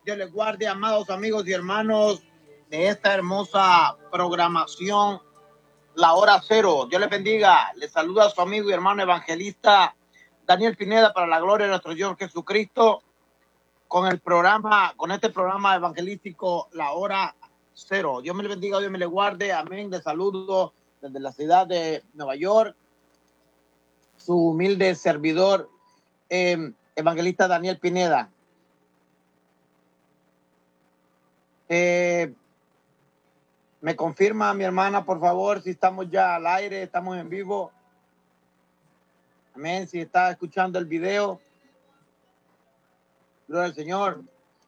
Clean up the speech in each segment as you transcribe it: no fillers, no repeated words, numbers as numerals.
Dios les guarde, amados amigos y hermanos de esta hermosa programación, La Hora Cero. Dios les bendiga. Les saluda a su amigo y hermano evangelista Daniel Pineda, para la gloria de nuestro Señor Jesucristo, con este programa evangelístico, La Hora Cero. Dios me le bendiga, Dios me le guarde. Amén. Les saludo desde la ciudad de Nueva York, su humilde servidor, evangelista Daniel Pineda. Me confirma mi hermana, por favor, si estamos ya al aire, estamos en vivo. Amén. Si está escuchando el video, gloria al Señor.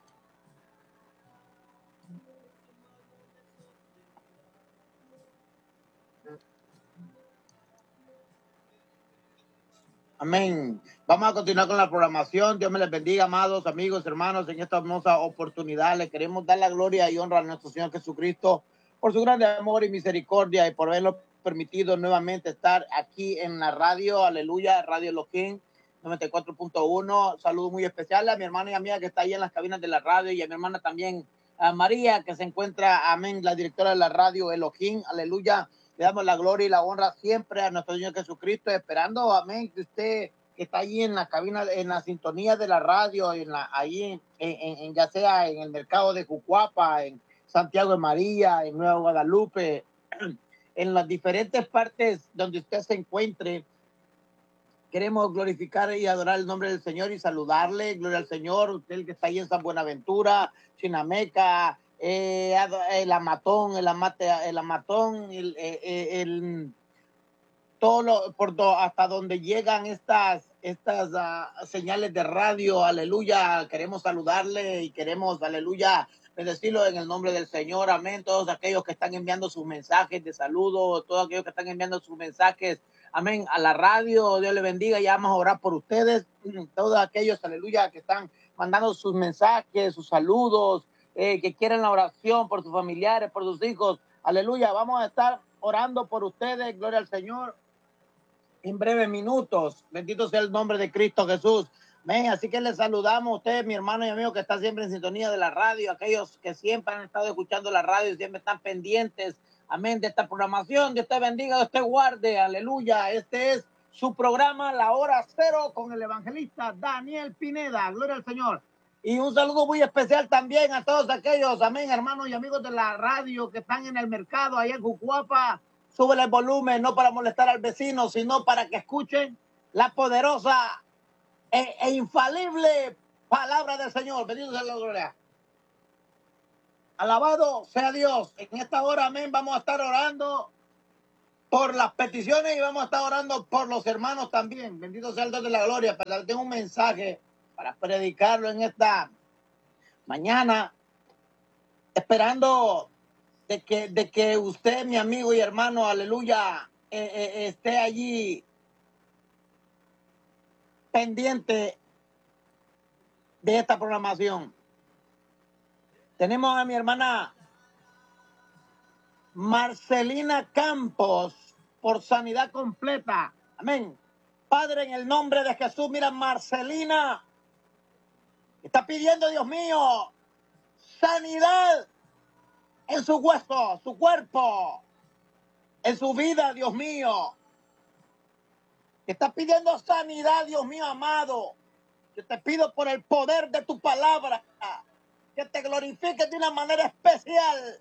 Amén. Vamos a continuar con la programación. Dios me les bendiga, amados amigos, hermanos. En esta hermosa oportunidad le queremos dar la gloria y honra a nuestro Señor Jesucristo por su grande amor y misericordia, y por habernos permitido nuevamente estar aquí en la radio. Aleluya, Radio Elohim 94.1. Saludo muy especial a mi hermana y amiga que está ahí en las cabinas de la radio, y a mi hermana también, a María, que se encuentra, amén, la directora de la radio Elohim. Aleluya. Le damos la gloria y la honra siempre a nuestro Señor Jesucristo, esperando, amén, que usted que está allí en la cabina, en la sintonía de la radio, ahí ya sea en el mercado de Jucuapa, en Santiago de María, en Nueva Guadalupe, en las diferentes partes donde usted se encuentre. Queremos glorificar y adorar el nombre del Señor y saludarle. Gloria al Señor. Usted que está ahí en San Buenaventura, Chinameca, el Amatón, hasta donde llegan estas señales de radio. Aleluya. Queremos saludarle y queremos, aleluya, bendecirlo en el nombre del Señor. Amén. Todos aquellos que están enviando sus mensajes de saludo, todos aquellos que están enviando sus mensajes, amén, a la radio. Dios le bendiga. Ya vamos a orar por ustedes. Todos aquellos, aleluya, que están mandando sus mensajes, sus saludos, que quieren la oración por sus familiares, por sus hijos. Aleluya. Vamos a estar orando por ustedes. Gloria al Señor. En breves minutos. Bendito sea el nombre de Cristo Jesús. Amén. Así que les saludamos a ustedes, mi hermano y amigo, que está siempre en sintonía de la radio, aquellos que siempre han estado escuchando la radio y siempre están pendientes, amén, de esta programación. Dios te bendiga, Dios te guarde. Aleluya. Este es su programa, La Hora Cero, con el evangelista Daniel Pineda. Gloria al Señor. Y un saludo muy especial también a todos aquellos, amén, hermanos y amigos de la radio que están en el mercado allá en Jucuapa. Súbele el volumen, no para molestar al vecino, sino para que escuchen la poderosa e infalible palabra del Señor. Bendito sea la gloria. Alabado sea Dios. En esta hora, amén, vamos a estar orando por las peticiones y vamos a estar orando por los hermanos también. Bendito sea el Dios de la gloria. Pero tengo un mensaje para predicarlo en esta mañana, esperando de que usted, mi amigo y hermano, aleluya, esté allí pendiente de esta programación. Tenemos a mi hermana Marcelina Campos por sanidad completa. Amén. Padre, en el nombre de Jesús, mira, Marcelina está pidiendo, Dios mío, sanidad en su hueso, su cuerpo, en su vida, Dios mío. Está pidiendo sanidad, Dios mío amado. Yo te pido por el poder de tu palabra que te glorifiques de una manera especial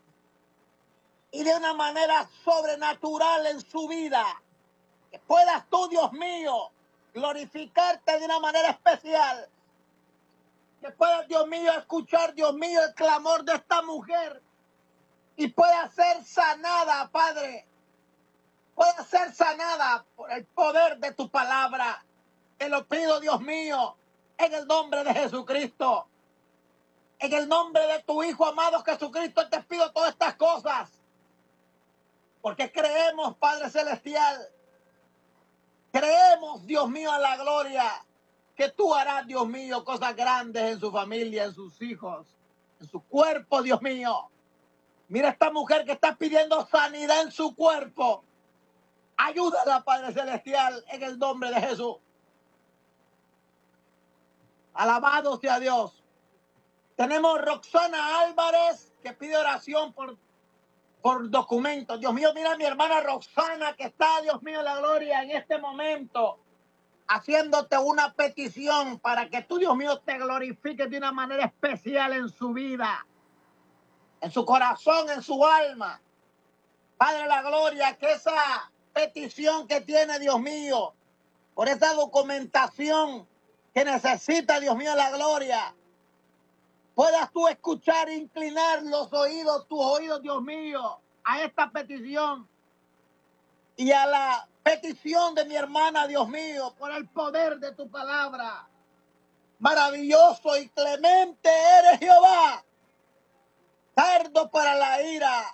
y de una manera sobrenatural en su vida. Que puedas tú, Dios mío, glorificarte de una manera especial. Que puedas, Dios mío, escuchar, Dios mío, el clamor de esta mujer y pueda ser sanada, Padre. Pueda ser sanada por el poder de tu palabra. Te lo pido, Dios mío, en el nombre de Jesucristo. En el nombre de tu Hijo amado Jesucristo te pido todas estas cosas. Porque creemos, Padre Celestial. Creemos, Dios mío, a la gloria, que tú harás, Dios mío, cosas grandes en su familia, en sus hijos, en su cuerpo, Dios mío. Mira esta mujer que está pidiendo sanidad en su cuerpo. Ayúdala, Padre Celestial, en el nombre de Jesús. Alabado sea Dios. Tenemos Roxana Álvarez que pide oración por documentos. Dios mío, mira a mi hermana Roxana que está, Dios mío, la gloria, en este momento, haciéndote una petición para que tú, Dios mío, te glorifiques de una manera especial en su vida, en su corazón, en su alma. Padre de la gloria, que esa petición que tiene, Dios mío, por esa documentación que necesita, Dios mío, la gloria, puedas tú escuchar, inclinar los oídos, tus oídos, Dios mío, a esta petición y a la petición de mi hermana, Dios mío, por el poder de tu palabra. Maravilloso y clemente eres, Jehová, tardo para la ira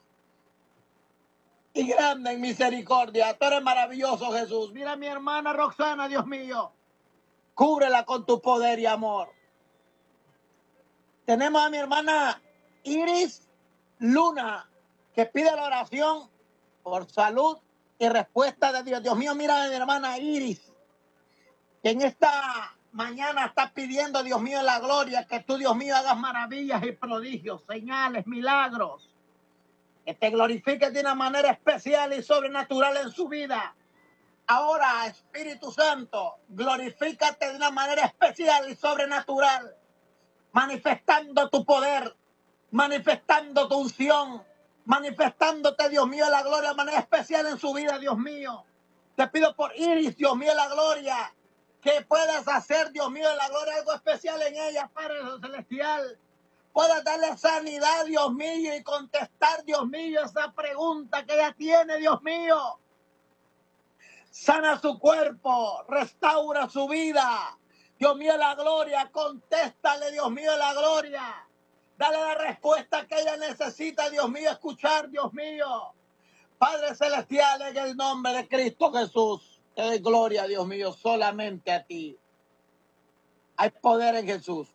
y grande en misericordia. Tú eres maravilloso, Jesús. Mira a mi hermana Roxana, Dios mío, cúbrela con tu poder y amor. Tenemos a mi hermana Iris Luna, que pide la oración por salud y respuesta de Dios. Dios mío, mira a mi hermana Iris, que en esta mañana está pidiendo, Dios mío, la gloria, que tú, Dios mío, hagas maravillas y prodigios, señales, milagros, que te glorifiques de una manera especial y sobrenatural en su vida. Ahora, Espíritu Santo, glorifícate de una manera especial y sobrenatural, manifestando tu poder, manifestando tu unción, manifestándote, Dios mío, la gloria de manera especial en su vida, Dios mío. Te pido por Iris, Dios mío, la gloria, que puedas hacer, Dios mío, la gloria, algo especial en ella, Padre Celestial. Puedas darle sanidad, Dios mío, y contestar, Dios mío, esa pregunta que ella tiene, Dios mío. Sana su cuerpo, restaura su vida. Dios mío, la gloria, contéstale, Dios mío, la gloria. Dale la respuesta que ella necesita, Dios mío, escuchar, Dios mío. Padre Celestial, en el nombre de Cristo Jesús, te doy gloria, Dios mío, solamente a ti. Hay poder en Jesús.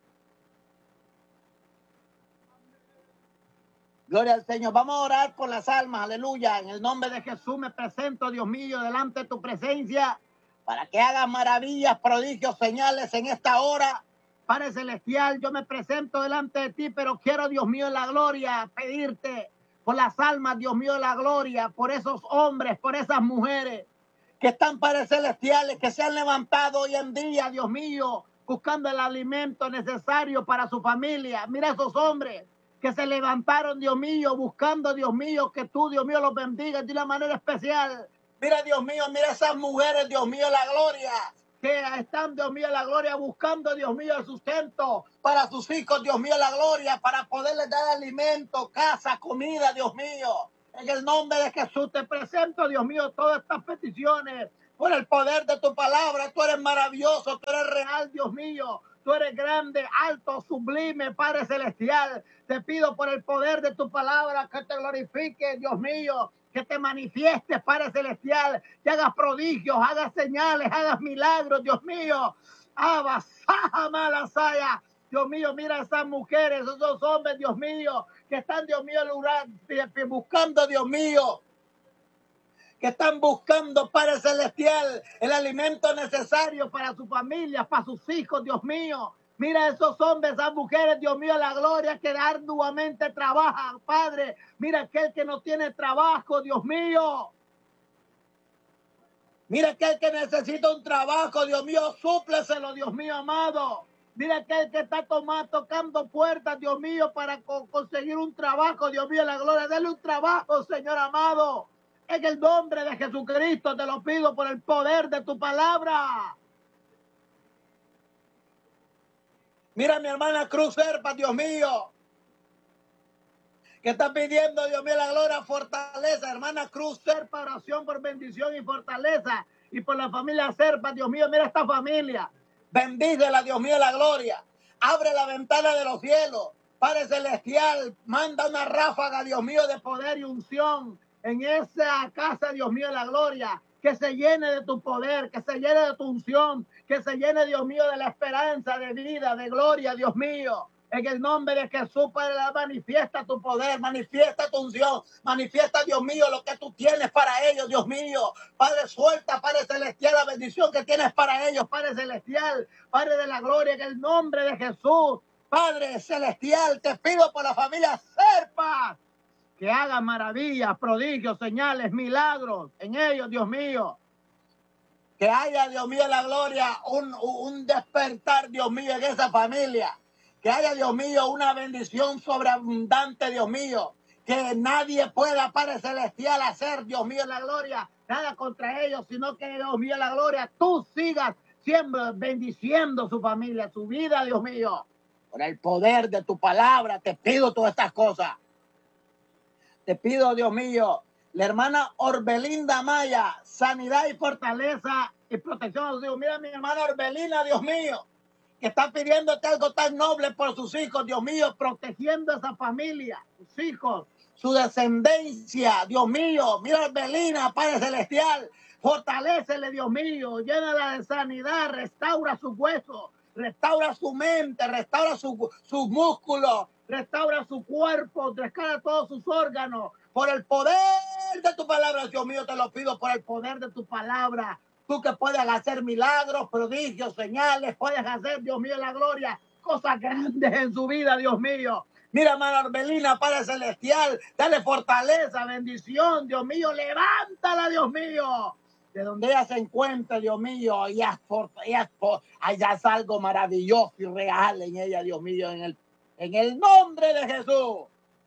Gloria al Señor. Vamos a orar por las almas, aleluya. En el nombre de Jesús me presento, Dios mío, delante de tu presencia, para que hagas maravillas, prodigios, señales en esta hora. Padre Celestial, yo me presento delante de ti, pero quiero, Dios mío, la gloria, pedirte por las almas, Dios mío, la gloria, por esos hombres, por esas mujeres que están, Padre Celestiales, que se han levantado hoy en día, Dios mío, buscando el alimento necesario para su familia. Mira esos hombres que se levantaron, Dios mío, buscando, Dios mío, que tú, Dios mío, los bendigas de una manera especial. Mira, Dios mío, mira esas mujeres, Dios mío, la gloria, que están, Dios mío, la gloria, buscando, Dios mío, el sustento para sus hijos, Dios mío, la gloria, para poderles dar alimento, casa, comida, Dios mío. En el nombre de Jesús te presento, Dios mío, todas estas peticiones por el poder de tu palabra. Tú eres maravilloso, tú eres real, Dios mío. Tú eres grande, alto, sublime, Padre Celestial. Te pido por el poder de tu palabra que te glorifique, Dios mío, que te manifiestes, Padre Celestial, que hagas prodigios, hagas señales, hagas milagros, Dios mío. Abasaja malasaya. Dios mío, mira a esas mujeres, esos hombres, Dios mío, que están, Dios mío, buscando, Dios mío, que están buscando, Padre Celestial, el alimento necesario para su familia, para sus hijos, Dios mío. Mira a esos hombres, esas mujeres, Dios mío, la gloria, que arduamente trabajan, Padre. Mira aquel que no tiene trabajo, Dios mío. Mira aquel que necesita un trabajo, Dios mío, súpleselo, Dios mío, amado. Mira aquel que está tocando puertas, Dios mío, para conseguir un trabajo, Dios mío, la gloria. Dale un trabajo, Señor amado. En el nombre de Jesucristo te lo pido por el poder de tu palabra. Mira mi hermana Cruz Serpa, Dios mío, que está pidiendo, Dios mío, la gloria, fortaleza. Hermana Cruz Serpa, oración por bendición y fortaleza. Y por la familia Serpa, Dios mío, mira esta familia. Bendícela, Dios mío, la gloria. Abre la ventana de los cielos. Padre Celestial, manda una ráfaga, Dios mío, de poder y unción en esa casa, Dios mío, la gloria. Que se llene de tu poder, que se llene de tu unción, que se llene, Dios mío, de la esperanza, de vida, de gloria, Dios mío. En el nombre de Jesús, Padre, manifiesta tu poder, manifiesta tu unción, manifiesta, Dios mío, lo que tú tienes para ellos, Dios mío. Padre, suelta, Padre Celestial, la bendición que tienes para ellos, Padre Celestial, Padre de la gloria, en el nombre de Jesús. Padre celestial, te pido por la familia Serpa, que haga maravillas, prodigios, señales, milagros en ellos, Dios mío. Que haya, Dios mío, la gloria, un despertar, Dios mío, en esa familia. Que haya, Dios mío, una bendición sobreabundante, Dios mío. Que nadie pueda, Padre Celestial, hacer, Dios mío, la gloria, nada contra ellos, sino que, Dios mío, la gloria, tú sigas siempre bendiciendo su familia, su vida, Dios mío. Por el poder de tu palabra, te pido todas estas cosas. Te pido, Dios mío, la hermana Orbelinda Maya, sanidad y fortaleza y protección. Dios, mira, mi hermana Orbelina, Dios mío, que está pidiéndote algo tan noble por sus hijos, Dios mío, protegiendo a esa familia, sus hijos, su descendencia, Dios mío. Mira, Orbelina, Padre Celestial, fortalécele, Dios mío, llénala de sanidad, restaura sus huesos, restaura su mente, restaura sus músculos, restaura su cuerpo, restaura todos sus órganos. Por el poder de tu palabra, Dios mío, te lo pido por el poder de tu palabra. Tú que puedes hacer milagros, prodigios, señales, puedes hacer, Dios mío, la gloria, cosas grandes en su vida, Dios mío. Mira, hermana Orbelina, Padre Celestial, dale fortaleza, bendición, Dios mío, levántala, Dios mío. De donde ella se encuentra, Dios mío, ella es algo maravilloso y real en ella, Dios mío, en el nombre de Jesús.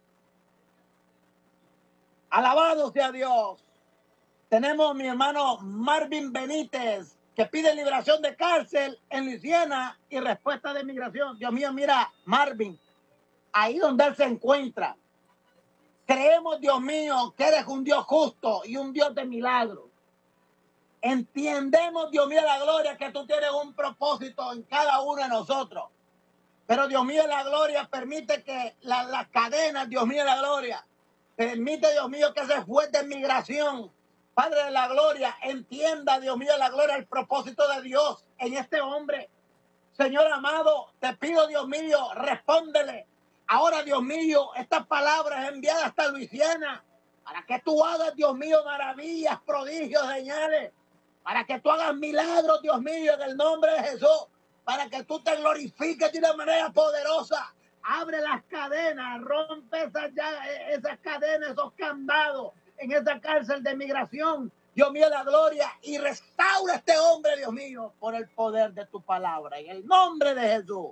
Alabado sea Dios. Tenemos mi hermano Marvin Benítez, que pide liberación de cárcel en Luisiana y respuesta de migración. Dios mío, mira, Marvin, ahí donde él se encuentra. Creemos, Dios mío, que eres un Dios justo y un Dios de milagros. Entendemos, Dios mío, la gloria, que tú tienes un propósito en cada uno de nosotros. Pero, Dios mío, la gloria permite que las cadenas, Dios mío, la gloria, permite, Dios mío, que ese juez de migración, Padre de la gloria, entienda, Dios mío, la gloria, el propósito de Dios en este hombre. Señor amado, te pido, Dios mío, respóndele. Ahora, Dios mío, estas palabras enviadas hasta Luisiana, para que tú hagas, Dios mío, maravillas, prodigios, señales, para que tú hagas milagros, Dios mío, en el nombre de Jesús, para que tú te glorifiques de una manera poderosa. Abre las cadenas, rompe esas cadenas, esos candados en esa cárcel de migración, Dios mío, la gloria, y restaura a este hombre, Dios mío, por el poder de tu palabra, en el nombre de Jesús.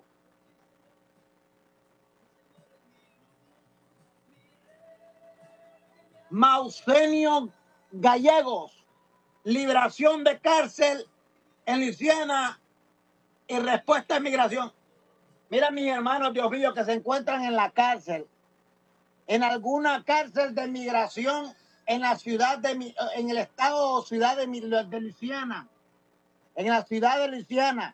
Mausenio Gallegos, liberación de cárcel en Luisiana y respuesta a migración. Mira, mis hermanos, Dios mío, que se encuentran en la cárcel, en alguna cárcel de migración en la ciudad en el estado o ciudad de Luisiana, en la ciudad de Luisiana.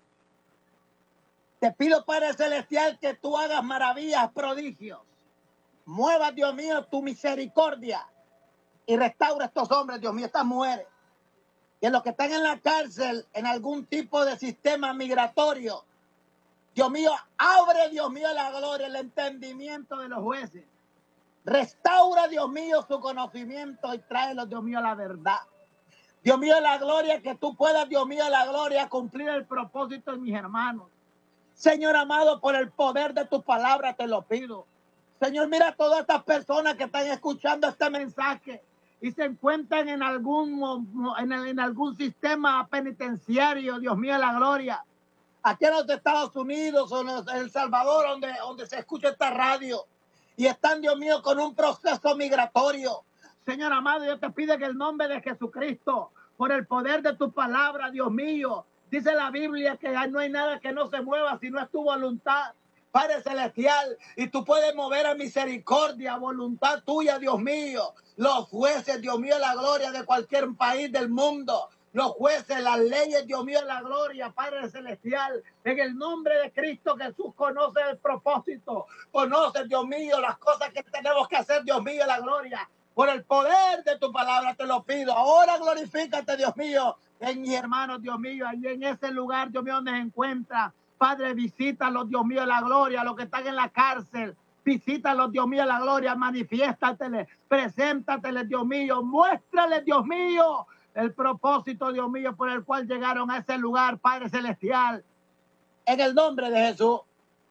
Te pido, Padre Celestial, que tú hagas maravillas, prodigios. Mueva, Dios mío, tu misericordia y restaura a estos hombres, Dios mío, estas mujeres. Que los que están en la cárcel, en algún tipo de sistema migratorio, Dios mío, abre, Dios mío, la gloria, el entendimiento de los jueces. Restaura, Dios mío, su conocimiento y tráelos, Dios mío, a la verdad. Dios mío, la gloria, que tú puedas, Dios mío, la gloria, cumplir el propósito de mis hermanos. Señor amado, por el poder de tu palabra te lo pido. Señor, mira a todas estas personas que están escuchando este mensaje y se encuentran en algún sistema penitenciario, Dios mío, la gloria. Aquí en los Estados Unidos o en El Salvador, donde se escucha esta radio, y están, Dios mío, con un proceso migratorio. Señor amado, yo te pido en el nombre de Jesucristo, por el poder de tu palabra, Dios mío. Dice la Biblia que no hay nada que no se mueva si no es tu voluntad, Padre Celestial, y tú puedes mover a misericordia, voluntad tuya, Dios mío. Los jueces, Dios mío, la gloria de cualquier país del mundo. Los jueces, las leyes, Dios mío, la gloria, Padre Celestial. En el nombre de Cristo Jesús, conoce el propósito. Conoce, Dios mío, las cosas que tenemos que hacer, Dios mío, la gloria. Por el poder de tu palabra te lo pido. Ahora glorifícate, Dios mío, en mis hermanos, Dios mío, allí en ese lugar, Dios mío, donde se encuentra. Padre, visítalos, Dios mío, la gloria, los que están en la cárcel. Visítalos, Dios mío, la gloria, manifiéstatele, preséntatele, Dios mío, muéstrale, Dios mío, el propósito, Dios mío, por el cual llegaron a ese lugar, Padre Celestial. En el nombre de Jesús.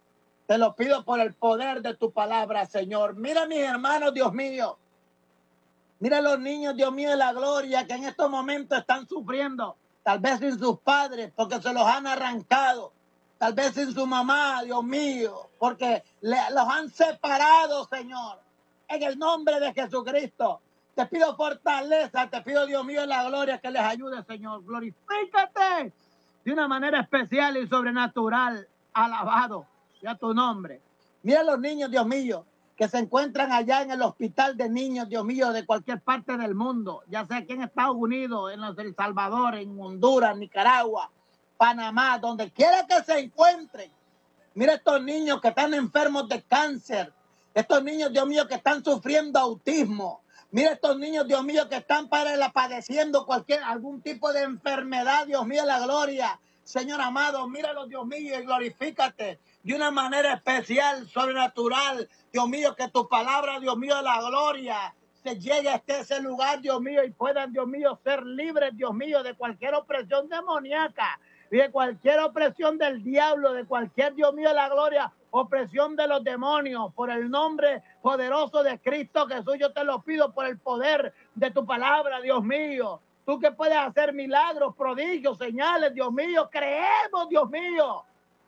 Te lo pido por el poder de tu palabra, Señor. Mira a mis hermanos, Dios mío. Mira a los niños, Dios mío, de la gloria, que en estos momentos están sufriendo. Tal vez sin sus padres, porque se los han arrancado. Tal vez sin su mamá, Dios mío, porque los han separado, Señor. En el nombre de Jesucristo. Te pido fortaleza, te pido, Dios mío, en la gloria, que les ayude, Señor. Glorifícate de una manera especial y sobrenatural. Alabado sea tu nombre. Mira a los niños, Dios mío, que se encuentran allá en el hospital de niños, Dios mío, de cualquier parte del mundo, ya sea aquí en Estados Unidos, en El Salvador, en Honduras, Nicaragua, Panamá, donde quiera que se encuentren. Mira estos niños que están enfermos de cáncer, estos niños, Dios mío, que están sufriendo autismo. Mira estos niños, Dios mío, que están padeciendo algún tipo de enfermedad, Dios mío, la gloria. Señor amado, míralos, Dios mío, y glorifícate de una manera especial, sobrenatural. Dios mío, que tu palabra, Dios mío, la gloria, se llegue hasta ese lugar, Dios mío, y puedan, Dios mío, ser libres, Dios mío, de cualquier opresión demoníaca y de cualquier opresión del diablo, de cualquier, Dios mío, la gloria, opresión de los demonios. Por el nombre poderoso de Cristo Jesús, yo te lo pido por el poder de tu palabra, Dios mío. Tú que puedes hacer milagros, prodigios, señales, Dios mío. Creemos, Dios mío,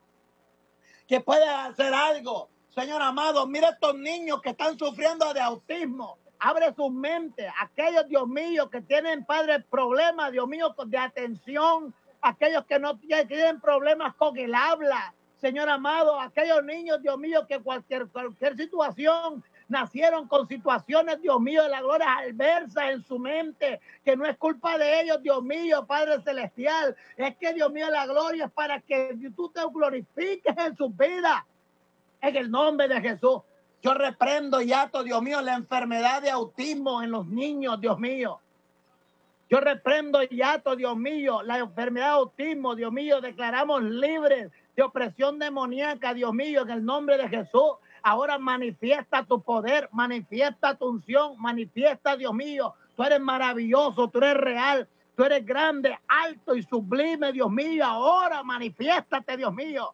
que puedes hacer algo. Señor amado, mira estos niños que están sufriendo de autismo. Abre sus mentes. Aquellos, Dios mío, que tienen, Padre, problemas, Dios mío, de atención. Aquellos que no tienen problemas con el habla. Señor amado, aquellos niños, Dios mío, que cualquier situación nacieron con situaciones, Dios mío, de la gloria adversas en su mente, que no es culpa de ellos, Dios mío, Padre Celestial. Es que, Dios mío, la gloria es para que tú te glorifiques en sus vidas. En el nombre de Jesús, yo reprendo y ato, Dios mío, la enfermedad de autismo en los niños, Dios mío. Yo reprendo y ato, Dios mío, la enfermedad de autismo, Dios mío. Declaramos libres de opresión demoníaca, Dios mío, en el nombre de Jesús. Ahora manifiesta tu poder, manifiesta tu unción, manifiesta, Dios mío. Tú eres maravilloso, tú eres real, tú eres grande, alto y sublime, Dios mío. Ahora manifiéstate, Dios mío.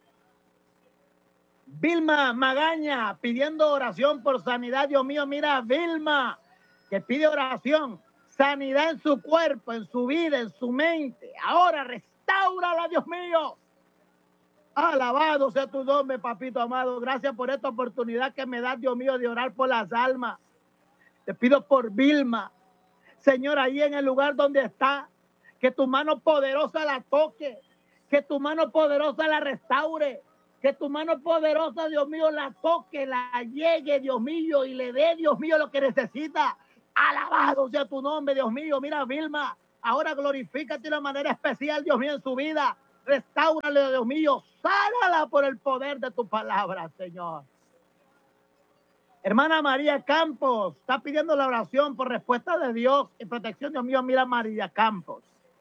Vilma Magaña pidiendo oración por sanidad, Dios mío. Mira, Vilma, que pide oración, sanidad en su cuerpo, en su vida, en su mente. Ahora restáurala, Dios mío. Alabado sea tu nombre, papito amado. Gracias por esta oportunidad que me das, Dios mío, de orar por las almas. Te pido por Vilma, Señor, ahí en el lugar donde está, que tu mano poderosa la toque, que tu mano poderosa la restaure, que tu mano poderosa, Dios mío, la toque, la llegue, Dios mío, y le dé, Dios mío, lo que necesita. Alabado sea tu nombre, Dios mío. Mira, Vilma, ahora glorifícate de una manera especial, Dios mío, en su vida. Restáurale, Dios mío. Sánala por el poder de tu palabra, Señor. Hermana María Campos está pidiendo la oración por respuesta de Dios y protección, Dios mío. Mira, María Campos.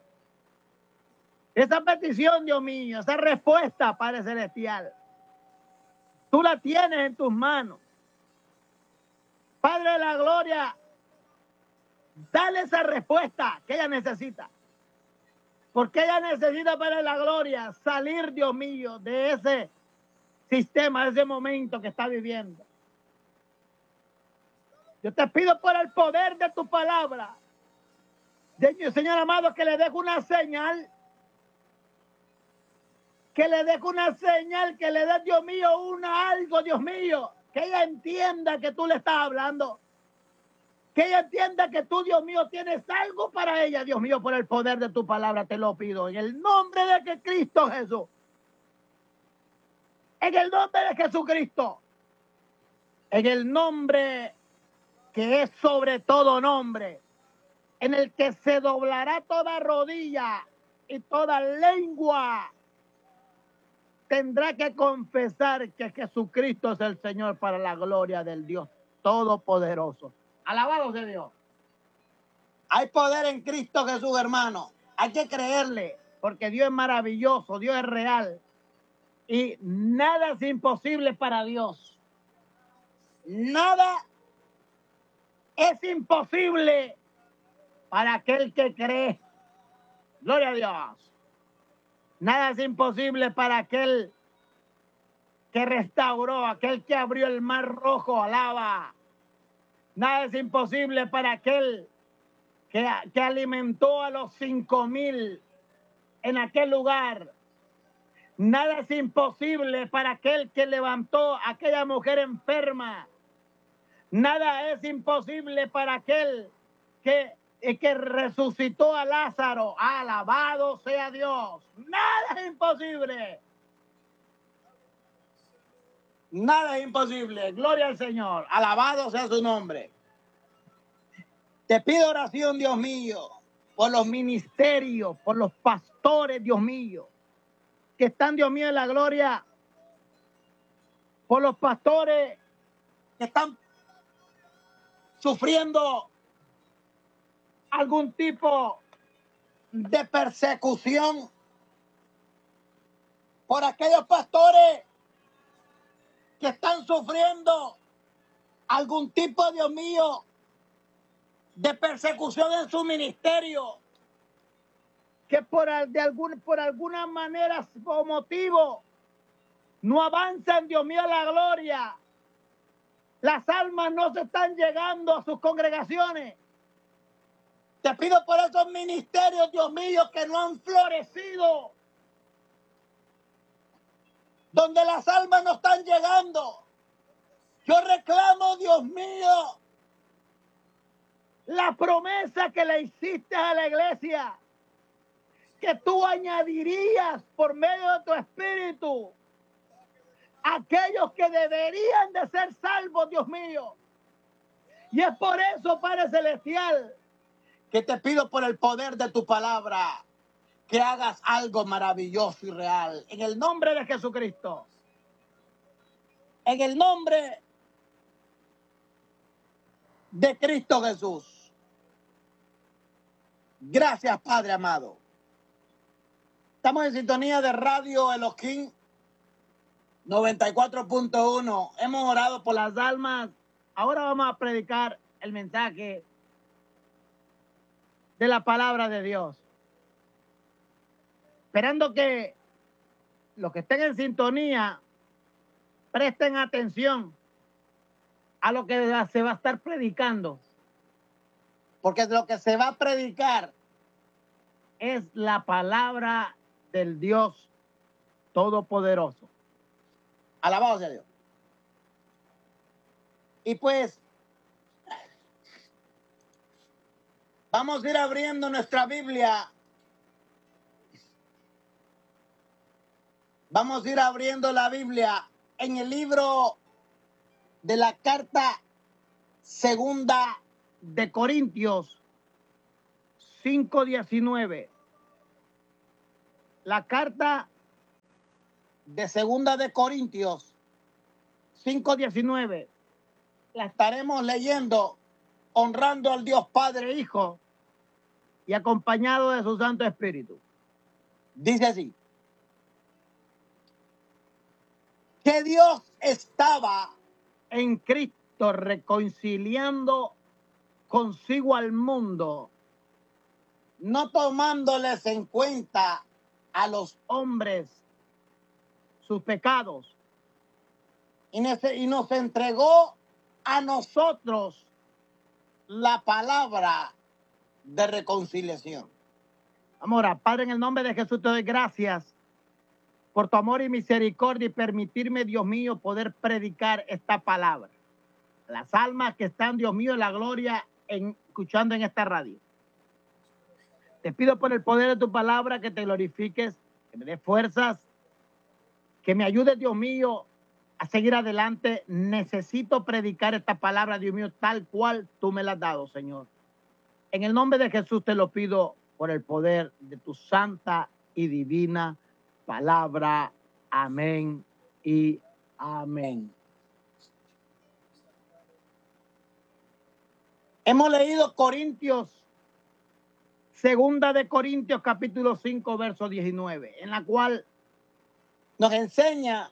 Esa petición, Dios mío, esa respuesta, Padre Celestial, tú la tienes en tus manos. Padre de la gloria, dale esa respuesta que ella necesita. Porque ella necesita, Padre de la gloria, salir, Dios mío, de ese sistema, de ese momento que está viviendo. Yo te pido por el poder de tu palabra, Señor amado, que le deje una señal, que le deje una señal, que le dé, Dios mío, algo, Dios mío, que ella entienda que tú le estás hablando, que ella entienda que tú, Dios mío, tienes algo para ella, Dios mío, por el poder de tu palabra te lo pido, en el nombre de Cristo Jesús, en el nombre de Jesucristo, en el nombre que es sobre todo nombre, en el que se doblará toda rodilla y toda lengua tendrá que confesar que Jesucristo es el Señor, para la gloria del Dios Todopoderoso. Alabado sea Dios. Hay poder en Cristo Jesús, hermano. Hay que creerle, porque Dios es maravilloso, Dios es real. Y nada es imposible para Dios. Nada es imposible para aquel que cree. Gloria a Dios. Nada es imposible para aquel que restauró, aquel que abrió el mar rojo, alaba. Nada es imposible para aquel que alimentó a los 5,000 en aquel lugar. Nada es imposible para aquel que levantó a aquella mujer enferma. Nada es imposible para aquel que resucitó a Lázaro. Alabado sea Dios. Nada es imposible. Nada es imposible. Gloria al Señor. Alabado sea su nombre. Te pido oración, Dios mío, por los ministerios, por los pastores, Dios mío, que están, Dios mío, en la gloria, por los pastores que están sufriendo algún tipo de persecución, por aquellos pastores que están sufriendo algún tipo, Dios mío, de persecución en su ministerio, que por alguna manera o motivo no avanzan, Dios mío, a la gloria. Las almas no se están llegando a sus congregaciones. Te pido por esos ministerios, Dios mío, que no han florecido, donde las almas no están llegando. Yo reclamo, Dios mío, la promesa que le hiciste a la iglesia, que tú añadirías por medio de tu espíritu aquellos que deberían de ser salvos, Dios mío. Y es por eso, Padre Celestial, que te pido por el poder de tu palabra, que hagas algo maravilloso y real. En el nombre de Jesucristo. En el nombre de Cristo Jesús. Gracias, Padre amado. Estamos en sintonía de Radio Elohim 94.1. Hemos orado por las almas. Ahora vamos a predicar el mensaje de la palabra de Dios. Esperando que los que estén en sintonía presten atención a lo que se va a estar predicando. Porque lo que se va a predicar es la palabra del Dios Todopoderoso. Alabado sea Dios. Y pues, vamos a ir abriendo nuestra Biblia. Vamos a ir abriendo la Biblia en el libro de la carta segunda de Corintios 5:19. La carta de segunda de Corintios 5:19. La estaremos leyendo honrando al Dios Padre e Hijo y acompañado de su Santo Espíritu. Dice así: que Dios estaba en Cristo reconciliando consigo al mundo, no tomándoles en cuenta a los hombres sus pecados, y nos entregó a nosotros la palabra de reconciliación. Amor, Padre, en el nombre de Jesús te doy gracias por tu amor y misericordia y permitirme, Dios mío, poder predicar esta palabra. Las almas que están, Dios mío, en la gloria, escuchando en esta radio. Te pido por el poder de tu palabra que te glorifiques, que me des fuerzas, que me ayudes, Dios mío, a seguir adelante. Necesito predicar esta palabra, Dios mío, tal cual tú me la has dado, Señor. En el nombre de Jesús te lo pido por el poder de tu santa y divina palabra. Amén y amén. Hemos leído segunda de Corintios capítulo 5, verso 19, en la cual nos enseña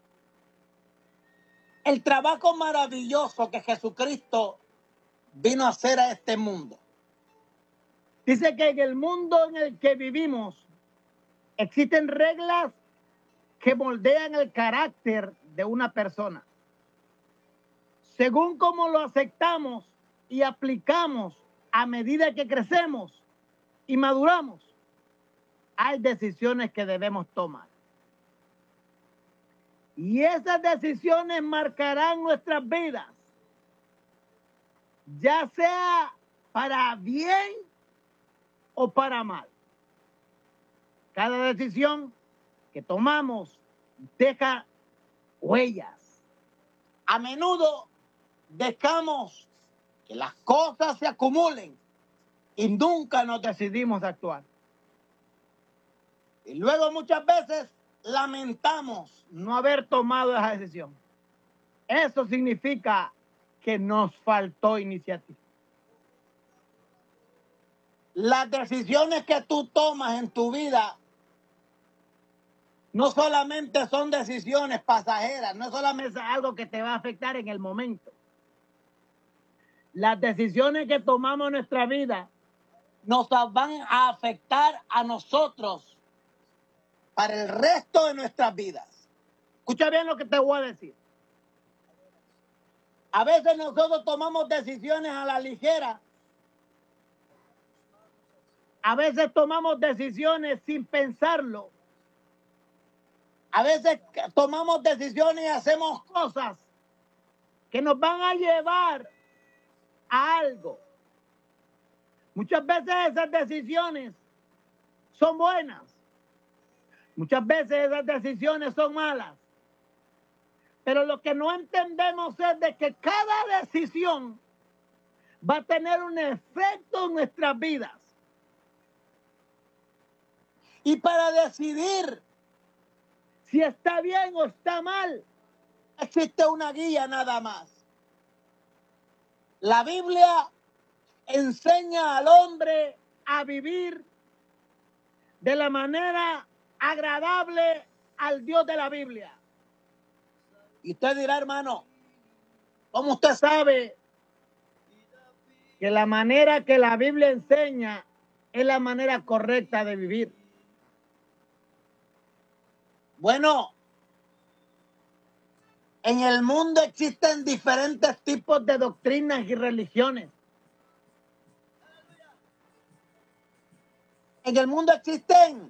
el trabajo maravilloso que Jesucristo vino a hacer a este mundo. Dice que en el mundo en el que vivimos existen reglas que moldean el carácter de una persona, según cómo lo aceptamos y aplicamos a medida que crecemos y maduramos, hay decisiones que debemos tomar. Y esas decisiones marcarán nuestras vidas, ya sea para bien o para mal. Cada decisión que tomamos deja huellas. A menudo dejamos que las cosas se acumulen y nunca nos decidimos a actuar. Y luego muchas veces lamentamos no haber tomado esa decisión. Eso significa que nos faltó iniciativa. Las decisiones que tú tomas en tu vida no solamente son decisiones pasajeras, no solamente es algo que te va a afectar en el momento. Las decisiones que tomamos en nuestra vida nos van a afectar a nosotros para el resto de nuestras vidas. Escucha bien lo que te voy a decir. A veces nosotros tomamos decisiones a la ligera. A veces tomamos decisiones sin pensarlo. A veces tomamos decisiones y hacemos cosas que nos van a llevar a algo. Muchas veces esas decisiones son buenas. Muchas veces esas decisiones son malas. Pero lo que no entendemos es de que cada decisión va a tener un efecto en nuestras vidas. Y para decidir si está bien o está mal, existe una guía nada más. La Biblia enseña al hombre a vivir de la manera agradable al Dios de la Biblia. Y usted dirá, hermano, ¿cómo usted sabe que la manera que la Biblia enseña es la manera correcta de vivir? Bueno, en el mundo existen diferentes tipos de doctrinas y religiones. En el mundo existen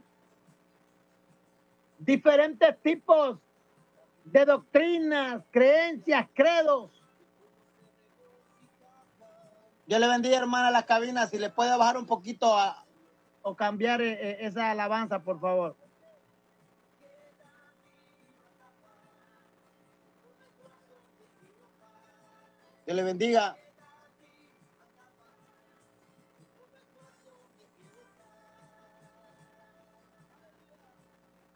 diferentes tipos de doctrinas, creencias, credos. Yo le bendiga, hermana, a la cabina. Si le puede bajar un poquito o cambiar esa alabanza, por favor. Dios le bendiga.